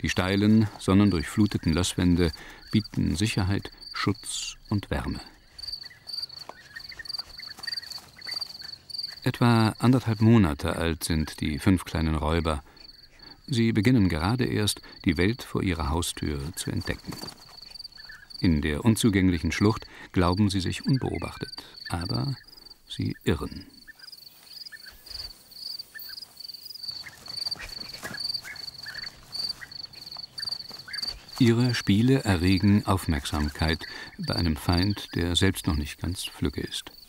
Die steilen, sonnendurchfluteten Lösswände bieten Sicherheit, Schutz und Wärme. Etwa 1,5 Monate alt sind die 5 kleinen Räuber. Sie beginnen gerade erst, die Welt vor ihrer Haustür zu entdecken. In der unzugänglichen Schlucht glauben sie sich unbeobachtet, aber sie irren. Ihre Spiele erregen Aufmerksamkeit bei einem Feind, der selbst noch nicht ganz flügge ist.